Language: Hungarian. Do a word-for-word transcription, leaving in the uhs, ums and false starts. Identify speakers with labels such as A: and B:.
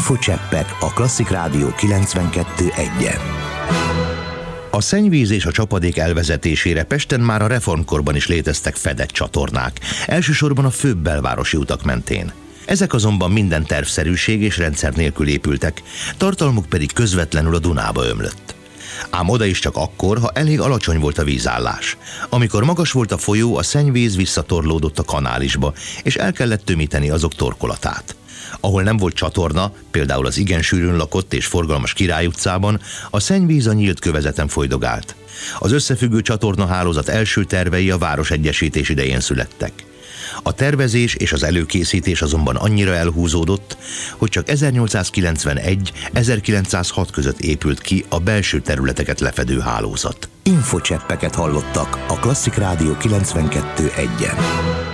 A: Infocseppek a Klasszik Rádió kilencvenkettő egyen. A szennyvíz és a csapadék elvezetésére Pesten már a reformkorban is léteztek fedett csatornák, elsősorban a főbb belvárosi utak mentén. Ezek azonban minden tervszerűség és rendszer nélkül épültek, tartalmuk pedig közvetlenül a Dunába ömlött. Ám oda is csak akkor, ha elég alacsony volt a vízállás. Amikor magas volt a folyó, a szennyvíz visszatorlódott a kanálisba, és el kellett tömíteni azok torkolatát. Ahol nem volt csatorna, például az igen sűrűn lakott és forgalmas Király utcában, a szennyvíz a nyílt kövezeten folydogált. Az összefüggő csatornahálózat első tervei a városegyesítés idején születtek. A tervezés és az előkészítés azonban annyira elhúzódott, hogy csak ezernyolcszázkilencvenegy-ezerkilencszázhat között épült ki a belső területeket lefedő hálózat. Infocseppeket hallottak a Klasszik Rádió kilencvenkettő egyen.